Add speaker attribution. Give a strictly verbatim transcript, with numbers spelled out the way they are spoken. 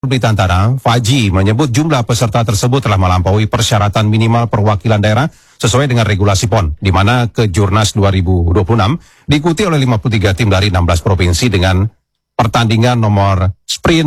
Speaker 1: Britantara, Faji menyebut jumlah peserta tersebut telah melampaui persyaratan minimal perwakilan daerah sesuai dengan regulasi P O N, di mana Kejurnas dua ribu dua puluh enam diikuti oleh lima puluh tiga tim dari enam belas provinsi dengan pertandingan nomor sprint